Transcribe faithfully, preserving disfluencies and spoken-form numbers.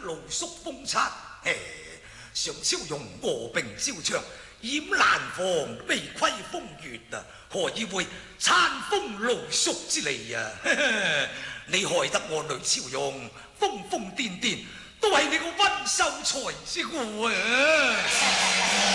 露宿風塵。嘿，上超用卧病招槍，掩蘭房被窺風月啊，何以會餐風露宿之利啊？你害得我女超用瘋瘋癲癲，都係你個溫秀才之故啊！